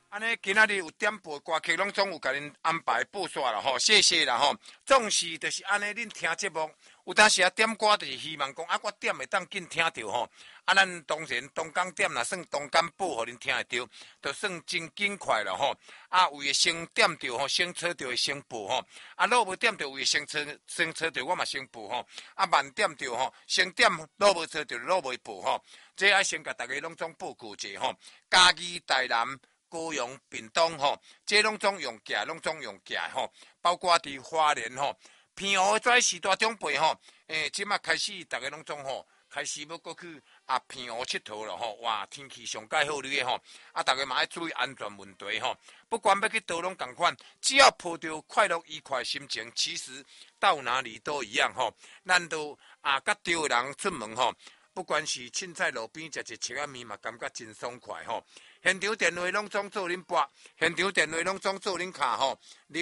安尼今仔日有点播歌曲，拢总有甲恁安排播煞啦吼，谢谢啦吼。总是就是安尼，恁听节目有当时啊点歌，就是希望讲啊，我点会当紧听着吼。啊，咱当然同工点若算同工播，互恁听会着，就算真紧快啦吼。啊，有诶先点着吼，先找着会先播吼。啊，若无点着有诶先找着，我嘛先播吼。啊，慢点着吼，先点若无找着，若未播吼。这爱先甲大家拢总报告者吼，嘉义、台南。高雄、屏东吼，这拢总用寄，拢总用寄吼，包括伫花莲吼，偏湖在时大中辈吼，即马开始大家拢总吼，开始要过去啊偏湖佚佗了吼，哇，天气上介好哩吼，啊，大家嘛要注意安全问题吼，不管要去倒拢共款，只要抱着快乐愉快心情，其实到哪里都一样吼，咱都啊甲对的人出门吼。不管是凊彩路边食一切仔面嘛，感觉真爽快吼。现场电话拢总做恁拨，现场电话拢总做恁卡吼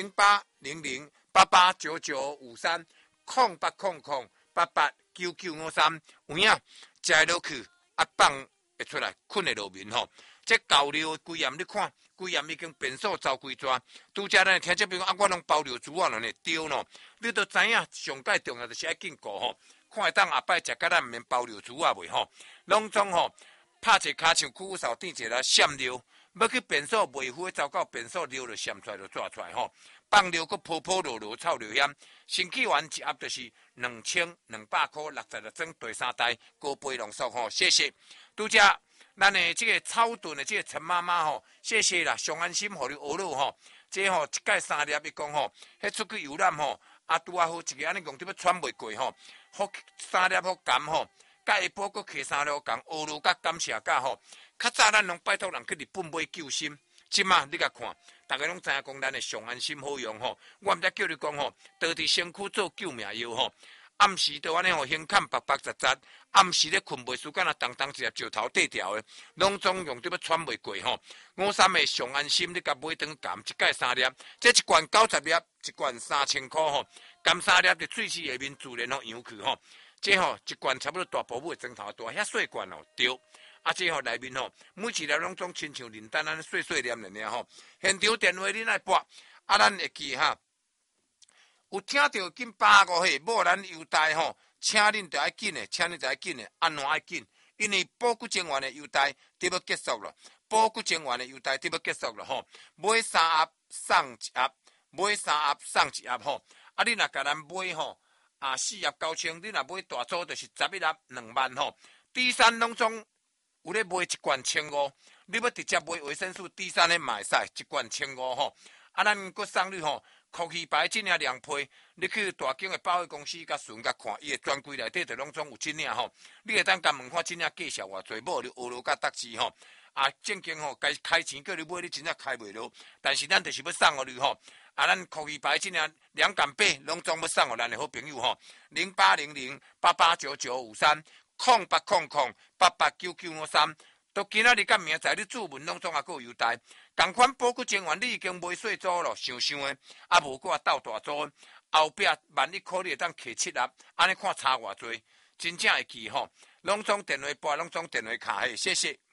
，0800889953，0800889953，有影食落去啊放会出来，困会落眠吼。这交流规验你看，规验已经变数走几抓，拄则咱听这边讲啊，我拢包流珠啊了呢，对喏，你都知影上界重要就是爱紧顾吼。看会当下摆食甲咱毋免包流珠啊袂吼，拢总吼拍一骹像苦手垫一个闪溜，要去变数袂赴走到变数溜就闪出来就抓出来吼，放溜佫坡坡落落臭流险，申请完一盒就是2200块，66装第三代高杯浓缩吼，谢谢。拄则咱的这个草屯的这个陈妈妈吼，谢谢啦，上安心互你学了吼，这吼一届3粒伊讲吼，迄出去游览吼。啊，拄啊好一个安尼用，点要喘袂过吼，好3粒好甘吼，甲下晡佫摕3粒好甘，学路甲感谢甲吼。较早咱拢拜托人去日本买救心，即马你甲看，大家拢知影讲咱的上安心好用吼。我毋则叫你讲吼，倒伫身躯做救命药吼。暗时都安尼吼，胸坎白白杂杂，暗时咧困袂输，敢若当当一粒石头缀条的，拢总用得要喘袂过吼。53的上安心，你甲买顿甘，一盖3粒，这一罐90粒，一罐3000块吼。甘3粒伫水池下面自然吼养去吼，这吼一罐差不多大宝母的砖头大，遐细罐哦对。啊，这吼内面吼，每一粒拢总亲像林丹安细细粒尔吼。现场电话恁爱拨，啊，咱会记哈。有听到紧85岁，无咱优待吼，请恁就要紧的，请恁就要紧的，安怎爱紧？因为保骨精华的优待得要结束了，保骨精华的优待得要结束了吼。买3盒送1盒，买3盒送1盒吼。啊，你若甲咱买吼啊4盒9000，你若买大组就是11盒2万吼。D3拢总有咧卖一罐1500，你要直接买维生素 D3的嘛会使，一罐1500吼。啊，咱佫送你吼。酷气牌这领凉被，你去大间的百货公司甲顺甲看，伊的专柜内底就拢总有这领吼。你会当甲问看这领价钱偌济，无你学落甲得志吼。啊，正经吼，该开钱叫你买，你真正开袂落。但是咱就是要送互你吼。啊，咱酷气牌这领2.8拢总要送互咱的好朋友吼。0800889953，0800889953。都今仔日甲明仔日注文拢总也佫有优待，同款保骨精华你已经买细组咯，想的，啊无佫斗大组，后壁11000块你会当摕7盒，安尼看差偌济，真正会记吼，拢总电话拨，拢总电话卡嘿，谢谢。